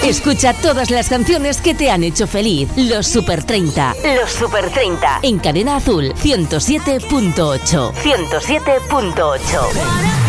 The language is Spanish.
Escucha todas las canciones que te han hecho feliz. Los Super 30. Los Super 30. En Cadena Azul 107.8. 107.8.